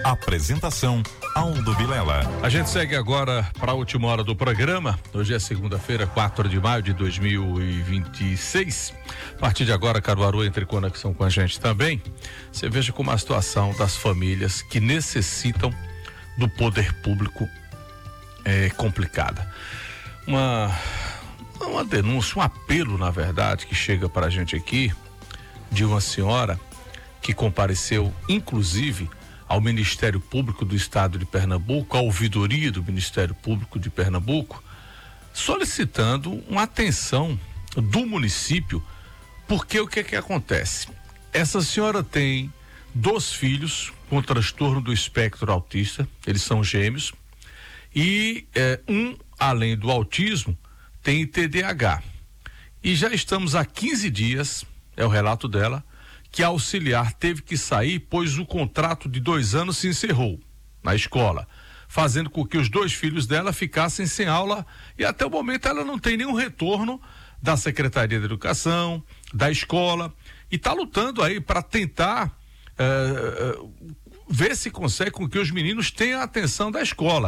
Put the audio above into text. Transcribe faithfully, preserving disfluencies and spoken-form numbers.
Apresentação Aldo Vilela. A gente segue agora para a última hora do programa. Hoje é segunda-feira, quatro de maio de dois mil e vinte e seis. A partir de agora, Caruaru entra em conexão com a gente também. Você veja como a situação das famílias que necessitam do poder público é complicada. Uma, uma denúncia, um apelo, na verdade, que chega para a gente aqui de uma senhora que compareceu, inclusive, ao Ministério Público do Estado de Pernambuco, à ouvidoria do Ministério Público de Pernambuco, solicitando uma atenção do município, porque o que é que acontece? Essa senhora tem dois filhos com transtorno do espectro autista, eles são gêmeos, e eh, um, além do autismo, tem T D A H. E já estamos há quinze dias, é o relato dela, que a auxiliar teve que sair, pois o contrato de dois anos se encerrou na escola, fazendo com que os dois filhos dela ficassem sem aula, e até o momento ela não tem nenhum retorno da Secretaria de Educação, da escola, e está lutando aí para tentar uh, uh, ver se consegue com que os meninos tenham a atenção da escola.